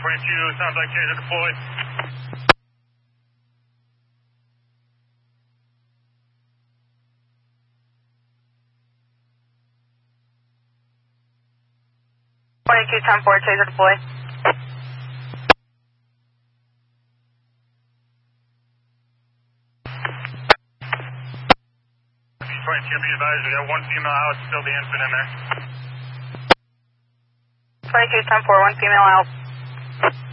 sounds like taser deployed. Twenty-two, 10-4, taser deployed. 22, be advised, we got one female out, still the infant in there. 22, 10-4, one female out.